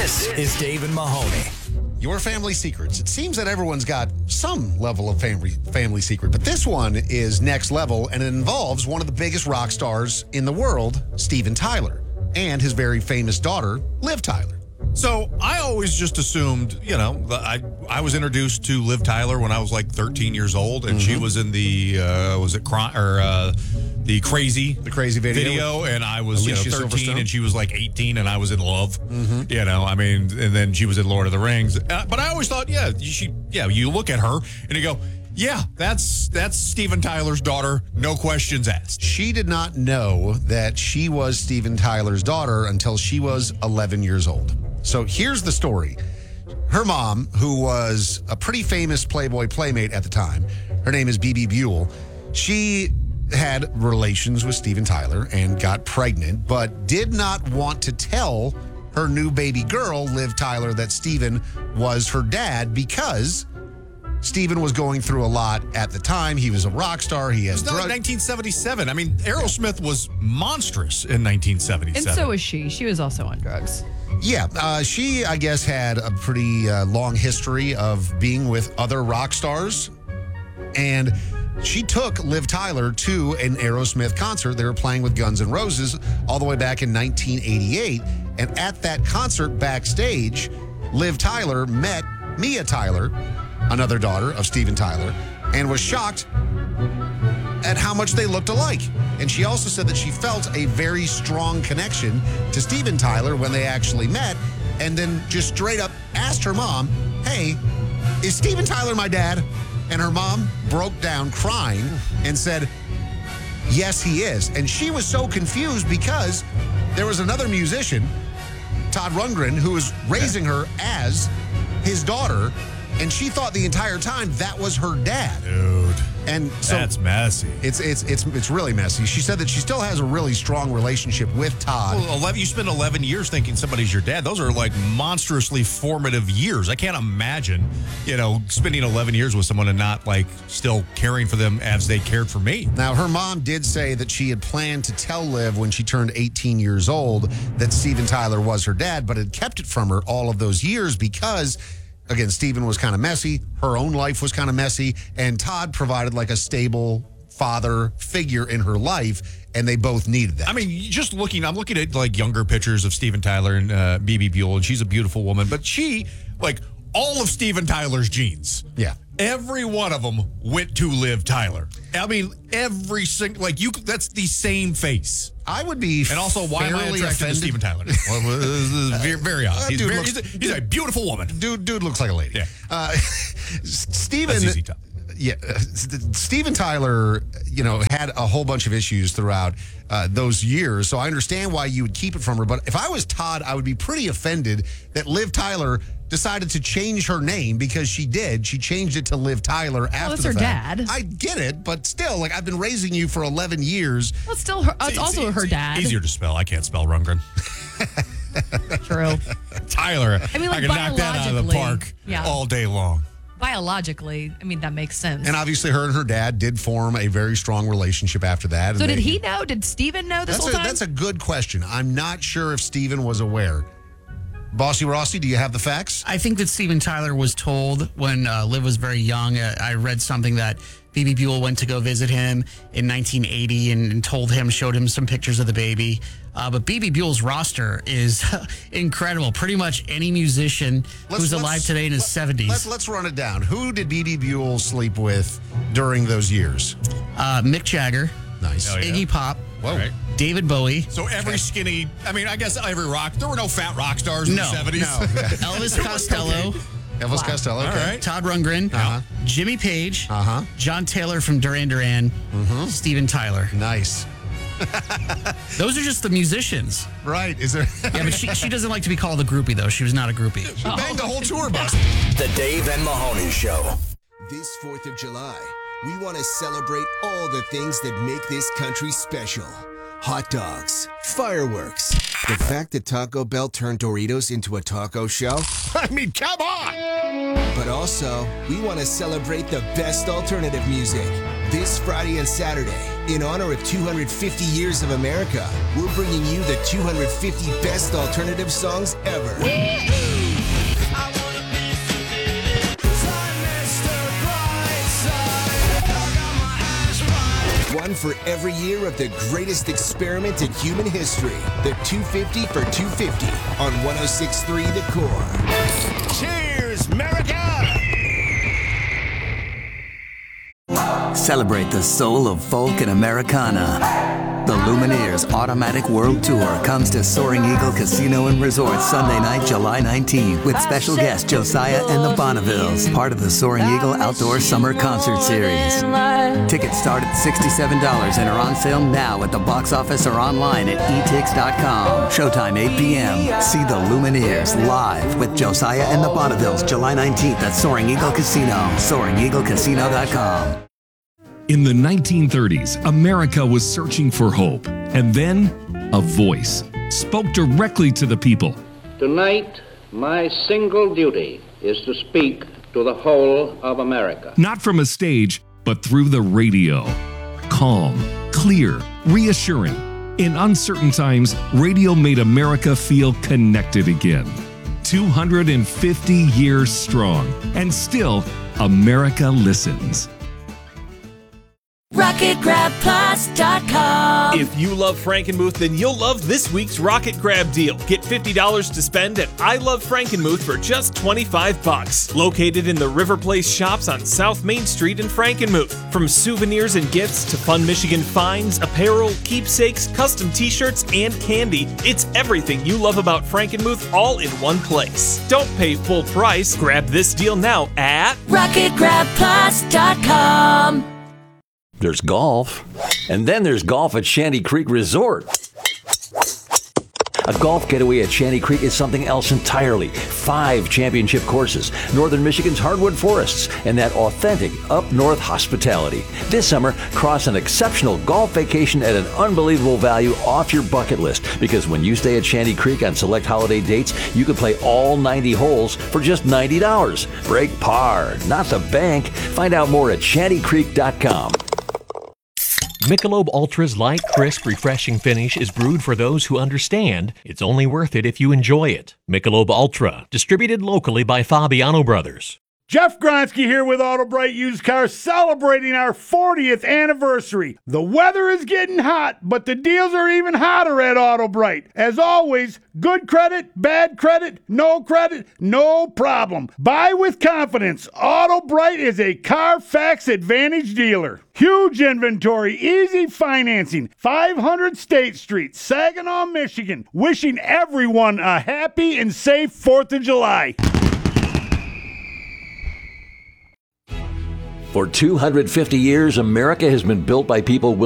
This is Dave and Mahoney. Your family secrets. It seems that everyone's got some level of family secret, but this one is next level, and it involves one of the biggest rock stars in the world, Steven Tyler, and his very famous daughter, Liv Tyler. So I always just assumed, I was introduced to Liv Tyler when I was like 13 years old, and she was in the the Crazy video, and I was Alicia 13, Silverstone. and she was like 18, and I was in love. And then she was in Lord of the Rings. But I always thought, you look at her and you go, yeah, that's Steven Tyler's daughter, no questions asked. She did not know that she was Steven Tyler's daughter until she was 11 years old. So here's the story. Her mom, who was a pretty famous Playboy playmate at the time, her name is BB Buell, she had relations with Steven Tyler and got pregnant, but did not want to tell her new baby girl, Liv Tyler, that Steven was her dad because Steven was going through a lot at the time. He was a rock star. He has It was not like 1977. I mean, Aerosmith was monstrous in 1977. And so was she. She was also on drugs. Yeah, she, I guess, had a pretty long history of being with other rock stars. And she took Liv Tyler to an Aerosmith concert. They were playing with Guns N' Roses all the way back in 1988. And at that concert backstage, Liv Tyler met Mia Tyler, another daughter of Steven Tyler, and was shocked at how much they looked alike. And she also said that she felt a very strong connection to Steven Tyler when they actually met, and then just straight up asked her mom, hey, is Steven Tyler my dad? And her mom broke down crying and said, yes, he is. And she was so confused because there was another musician, Todd Rundgren, who was raising her as his daughter, and she thought the entire time that was her dad. Dude, and so that's messy. It's really messy. She said that she still has a really strong relationship with Todd. Well, you spend 11 years thinking somebody's your dad. Those are like monstrously formative years. I can't imagine, spending 11 years with someone and not like still caring for them as they cared for me. Now, her mom did say that she had planned to tell Liv when she turned 18 years old that Steven Tyler was her dad, but had kept it from her all of those years because, again, Steven was kind of messy. Her own life was kind of messy. And Todd provided like a stable father figure in her life, and they both needed that. I mean, I'm looking at like younger pictures of Steven Tyler and BB Buell, and she's a beautiful woman. But she, like all of Steven Tyler's genes. Yeah. Every one of them went to Liv Tyler. I mean, every single, that's the same face. I would be And also, why am I fairly attracted to offended. Steven Tyler? Well, this is very odd. He's a beautiful woman. Dude looks like a lady. Yeah. Steven. That's easy, Tom. Yeah, Steven Tyler, had a whole bunch of issues throughout those years. So I understand why you would keep it from her. But if I was Todd, I would be pretty offended that Liv Tyler decided to change her name because she did. She changed it to Liv Tyler after that's the her fact. dad. I get it, but still, I've been raising you for 11 years. Well, it's still her. It's also her dad. Easier to spell. I can't spell Rundgren. True. Tyler. I mean, like, can knock that out of the park all day long. Biologically, that makes sense. And obviously, her and her dad did form a very strong relationship after that. So did he know? Did Steven know this whole time? That's a good question. I'm not sure if Steven was aware. Bossy Rossi, do you have the facts? I think that Steven Tyler was told when Liv was very young. I read something that BB Buell went to go visit him in 1980 and showed him some pictures of the baby. But BB Buell's roster is incredible. Pretty much any musician who's alive today in his 70s. Let's run it down. Who did BB Buell sleep with during those years? Mick Jagger. Nice. Oh, yeah. Iggy Pop. Whoa. Right. David Bowie. So every skinny, I guess every rock, there were no fat rock stars in the 70s. No. Elvis Costello. Elvis Costello. Okay. All right. Todd Rundgren. Uh-huh. Jimmy Page. Uh-huh. John Taylor from Duran Duran. Steven Tyler. Nice. Those are just the musicians. Right. Is there? Yeah, but she doesn't like to be called a groupie, though. She was not a groupie. She banged the whole tour bus. The Dave and Mahoney Show. This 4th of July, we want to celebrate all the things that make this country special. Hot dogs, fireworks, the fact that Taco Bell turned Doritos into a taco shell. I mean, come on. But also, we want to celebrate the best alternative music. This Friday and Saturday, in honor of 250 years of America, we're bringing you the 250 best alternative songs ever. One for every year of the greatest experiment in human history. The 250 for 250 on 106.3 The Core. Cheers, America! Celebrate the soul of folk and Americana. The Lumineers Automatic World Tour comes to Soaring Eagle Casino and Resort Sunday night, July 19th, with special guest Josiah and the Bonnevilles, part of the Soaring Eagle Outdoor Summer Concert Series. Tickets start at $67 and are on sale now at the box office or online at etix.com. Showtime 8 p.m. See the Lumineers live with Josiah and the Bonnevilles, July 19th at Soaring Eagle Casino. SoaringEagleCasino.com. In the 1930s, America was searching for hope. And then, a voice spoke directly to the people. Tonight, my single duty is to speak to the whole of America. Not from a stage, but through the radio. Calm, clear, reassuring. In uncertain times, radio made America feel connected again. 250 years strong. And still, America listens. RocketGrabPlus.com. If you love Frankenmuth, then you'll love this week's Rocket Grab deal. Get $50 to spend at I Love Frankenmuth for just $25. Located in the River Place shops on South Main Street in Frankenmuth. From souvenirs and gifts to fun Michigan finds, apparel, keepsakes, custom t-shirts, and candy, it's everything you love about Frankenmuth all in one place. Don't pay full price. Grab this deal now at RocketGrabPlus.com. There's golf, and then there's golf at Shanty Creek Resort. A golf getaway at Shanty Creek is something else entirely. 5 championship courses, northern Michigan's hardwood forests, and that authentic up-north hospitality. This summer, cross an exceptional golf vacation at an unbelievable value off your bucket list, because when you stay at Shanty Creek on select holiday dates, you can play all 90 holes for just $90. Break par, not the bank. Find out more at shantycreek.com. Michelob Ultra's light, crisp, refreshing finish is brewed for those who understand it's only worth it if you enjoy it. Michelob Ultra, distributed locally by Fabiano Brothers. Jeff Gronsky here with AutoBright Used Cars, celebrating our 40th anniversary. The weather is getting hot, but the deals are even hotter at AutoBright. As always, good credit, bad credit, no problem. Buy with confidence. AutoBright is a Carfax Advantage dealer. Huge inventory, easy financing, 500 State Street, Saginaw, Michigan. Wishing everyone a happy and safe 4th of July. For 250 years, America has been built by people